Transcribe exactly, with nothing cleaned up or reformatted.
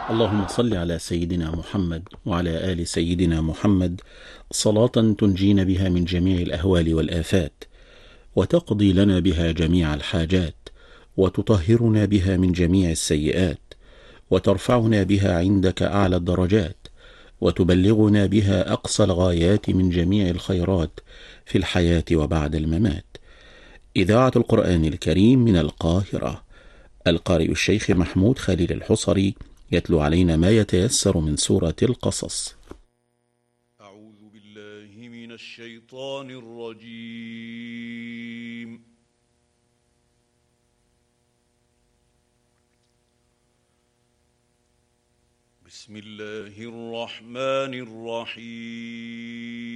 اللهم صل على سيدنا محمد وعلى آل سيدنا محمد صلاة تنجينا بها من جميع الأهوال والآفات، وتقضي لنا بها جميع الحاجات، وتطهرنا بها من جميع السيئات، وترفعنا بها عندك أعلى الدرجات، وتبلغنا بها أقصى الغايات من جميع الخيرات في الحياة وبعد الممات. إذاعة القرآن الكريم من القاهرة، القارئ الشيخ محمود خليل الحصري يتلو علينا ما يتيسر من سورة القصص. أعوذ بالله من الشيطان الرجيم. بسم الله الرحمن الرحيم.